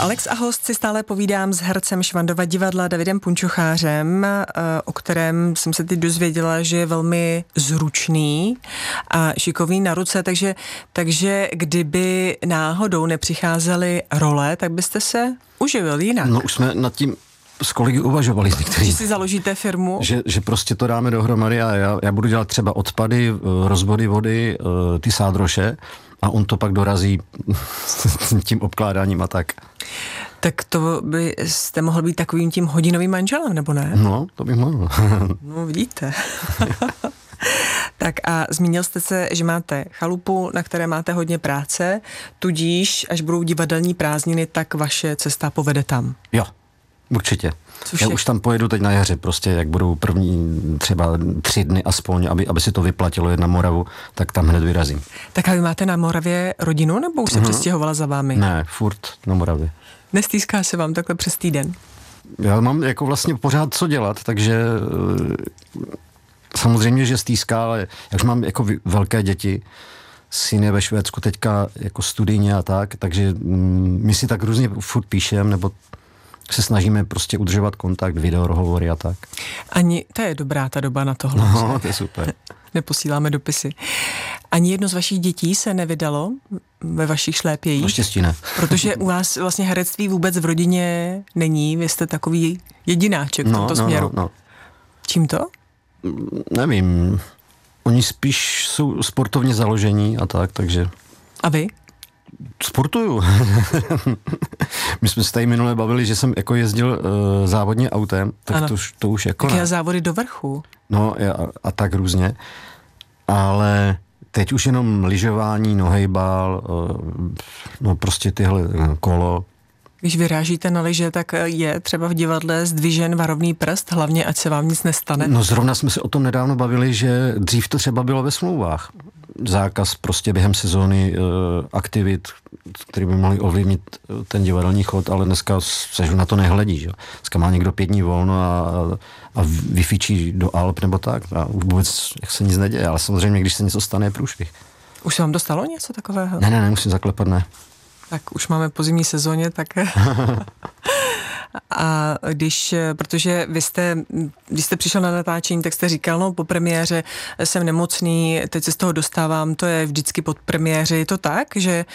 Alex a host si stále povídám s hercem Švandova divadla Davidem Punčochářem, o kterém jsem se teď dozvěděla, že je velmi zručný a šikovný na ruce, takže kdyby náhodou nepřicházely role, tak byste se uživil jinak. No už jsme nad tím s kolegy uvažovali někteří. Že si založíte firmu? Že prostě to dáme dohromady a já budu dělat třeba odpady, rozvody vody, ty sádroše a on to pak dorazí tím obkládáním a tak. Tak to byste mohl být takovým tím hodinovým manželem, nebo ne? No, to bych mohl. No, vidíte. Tak a zmínil jste se, že máte chalupu, na které máte hodně práce, tudíž, až budou divadelní prázdniny, tak vaše cesta povede tam. Jo, určitě. Já už tam pojedu teď na jaře, prostě jak budou první třeba 3 dny aspoň, aby se to vyplatilo jet na Moravu, tak tam hned vyrazím. Tak a vy máte na Moravě rodinu, nebo už se přestěhovala za vámi? Ne, furt na Moravě. Nestýská se vám takhle přes týden? Já mám jako vlastně pořád co dělat, takže samozřejmě, že stýská, ale jak už mám jako velké děti, syn je ve Švédsku teďka jako studijně a tak, takže my si tak různě furt píšem, nebo se snažíme prostě udržovat kontakt, videorohovory a tak. Ani, to je dobrá ta doba na tohle. No, to je super. Neposíláme dopisy. Ani jedno z vašich dětí se nevydalo ve vašich šlépějích? Naštěstí ne. Protože u vás vlastně herectví vůbec v rodině není, vy jste takový jedináček v tomto směru. No. Čím to? Nevím. Oni spíš jsou sportovně založení a tak, takže... A vy? Sportuju. My jsme se tady minule bavili, že jsem jako jezdil závodně autem, tak to už jako... Tak závody do vrchu. No a tak různě. Ale teď už jenom lyžování, nohejbal, no prostě tyhle kolo. Když vyrážíte na lyže, tak je třeba v divadle zdvižen varovný prst, hlavně ať se vám nic nestane? No zrovna jsme se o tom nedávno bavili, že dřív to třeba bylo ve smlouvách. Zákaz prostě během sezóny aktivit, které by mohly ovlivnit ten divadelní chod, ale dneska se na to nehledí. Že? Dneska má někdo 5 dní volno a vyfičí do Alp nebo tak a vůbec jak se nic neděje, ale samozřejmě, když se něco stane, je průšvih. Už se vám dostalo něco takového? Ne, musím zaklepat, ne. Tak už máme po zimní sezóně, tak... A protože když jste přišel na natáčení, tak jste říkal, no po premiéře jsem nemocný, teď se z toho dostávám, to je vždycky pod premiéře. Je to tak,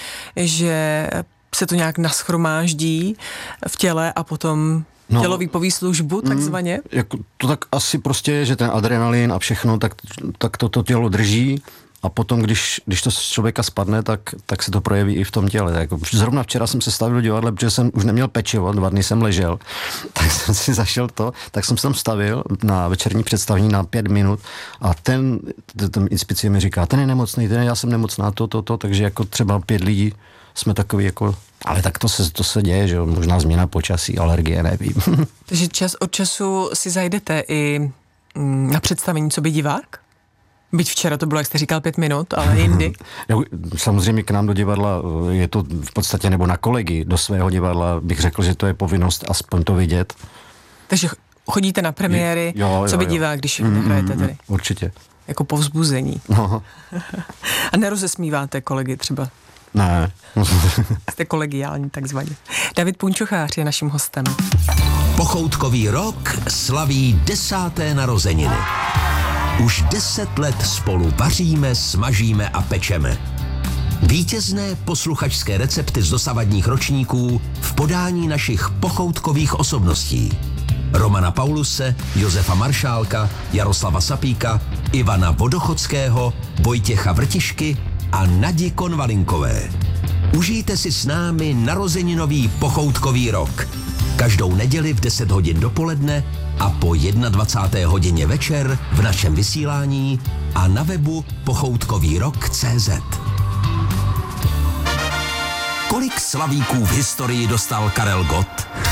že se to nějak naschromáždí v těle a potom tělo vypoví službu, takzvaně? Jako to tak asi prostě je, že ten adrenalin a všechno, tak to tělo drží. A potom, když to z člověka spadne, tak se to projeví i v tom těle. Jako zrovna včera jsem se stavil do divadla, protože jsem už neměl pečivo, 2 dny jsem ležel, tak jsem si zašel tak jsem se tam stavil na večerní představení na 5 minut a ten inspicie mi říká, ten je nemocný, já jsem nemocná, takže jako třeba 5 lidí jsme takový jako, ale tak to se děje, že možná změna počasí, alergie, nevím. Takže čas od času si zajdete i na představení, co by divák? Byť včera to bylo, jak jste říkal, 5 minut, ale jindy. Samozřejmě k nám do divadla je to v podstatě, nebo na kolegy do svého divadla bych řekl, že to je povinnost aspoň to vidět. Takže chodíte na premiéry, co by divák, když hrajete tady? Určitě. Jako povzbuzení. No. A nerozesmíváte kolegy třeba? Ne. Jste kolegiální takzvaně. David Punčochář je naším hostem. Pochoutkový rok slaví 10. narozeniny. Už 10 let spolu vaříme, smažíme a pečeme. Vítězné posluchačské recepty z dosavadních ročníků v podání našich pochoutkových osobností. Romana Pauluse, Josefa Maršálka, Jaroslava Sapíka, Ivana Vodochodského, Vojtěcha Vrtišky a Nadi Konvalinkové. Užijte si s námi narozeninový pochoutkový rok. Každou neděli v 10 hodin dopoledne a po 21. hodině večer v našem vysílání a na webu pochoutkovýrok.cz. Kolik slavíků v historii dostal Karel Gott?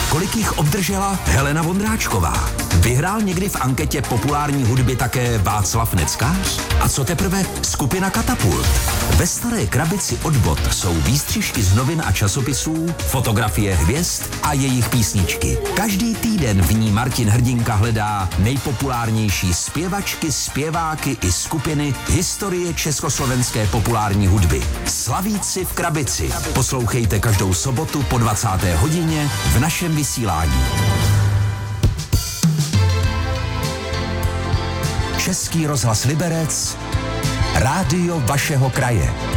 Kolik jich obdržela Helena Vondráčková? Vyhrál někdy v anketě populární hudby také Václav Neckář? A co teprve skupina Katapult? Ve staré krabici od bot jsou výstřižky z novin a časopisů, fotografie hvězd a jejich písničky. Každý týden v ní Martin Hrdinka hledá nejpopulárnější zpěvačky, zpěváky i skupiny historie československé populární hudby. Slavíci v krabici. Poslouchejte každou sobotu po 20. hodině v našem vysílání. Český rozhlas Liberec, rádio vašeho kraje.